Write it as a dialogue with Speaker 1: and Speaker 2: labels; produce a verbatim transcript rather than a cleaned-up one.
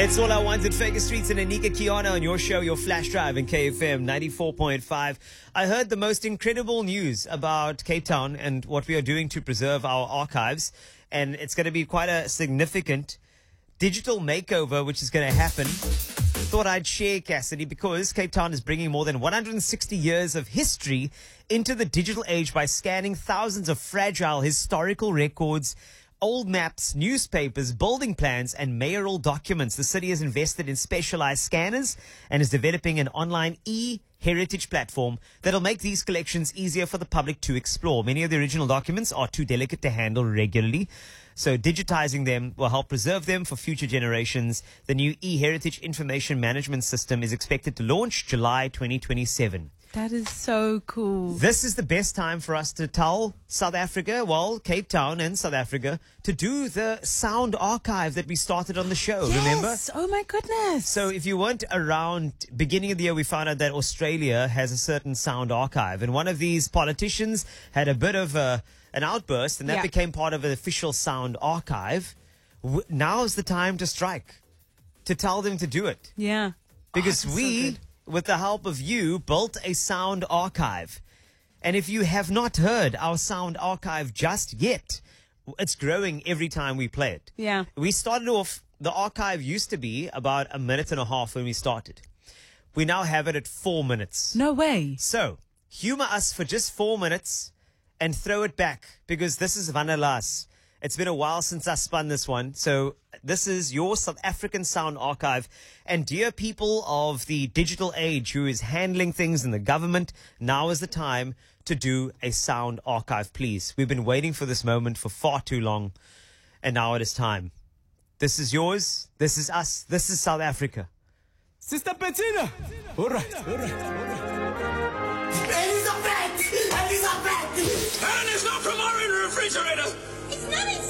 Speaker 1: It's All I Want at Vegas Streets and Anika Kiana on your show, your flash drive in K F M ninety-four point five. I heard the most incredible news about Cape Town and what we are doing to preserve our archives. And it's going to be quite a significant digital makeover, which is going to happen. Thought I'd share, Cassidy, because Cape Town is bringing more than one hundred sixty years of history into the digital age by scanning thousands of fragile historical records, old maps, newspapers, building plans, and mayoral documents. The city has invested in specialized scanners and is developing an online e-heritage platform that'll make these collections easier for the public to explore. Many of the original documents are too delicate to handle regularly, so digitizing them will help preserve them for future generations. The new e-heritage information management system is expected to launch July twenty twenty-seven.
Speaker 2: That is so cool.
Speaker 1: This is the best time for us to tell South Africa, well, Cape Town and South Africa, to do the sound archive that we started on the show,
Speaker 2: Yes.
Speaker 1: remember?
Speaker 2: Oh, my goodness.
Speaker 1: So if you weren't around, beginning of the year, we found out that Australia has a certain sound archive. And one of these politicians had a bit of a, an outburst, and that
Speaker 2: Yeah.
Speaker 1: became part of an official sound archive. W- Now's the time to strike, to tell them to do it.
Speaker 2: Yeah.
Speaker 1: Because
Speaker 2: Oh, that's so
Speaker 1: we,
Speaker 2: good.
Speaker 1: with the help of you, built a sound archive. And if you have not heard our sound archive just yet, it's growing every time we play it.
Speaker 2: Yeah.
Speaker 1: We started off, the archive used to be about a minute and a half when we started. We now have it at four minutes.
Speaker 2: No way.
Speaker 1: So, humor us for just four minutes and throw it back, because this is Vanalas. It's been a while since I spun this one. So this is your South African sound archive. And dear people of the digital age who is handling things in the government, now is the time to do a sound archive, please. We've been waiting for this moment for far too long, and now it is time. This is yours. This is us. This is South Africa.
Speaker 3: Sister Bettina! All right, all right, all right.
Speaker 4: Elizabeth! Elizabeth!
Speaker 3: And it's not from our refrigerator!
Speaker 4: It's not inside!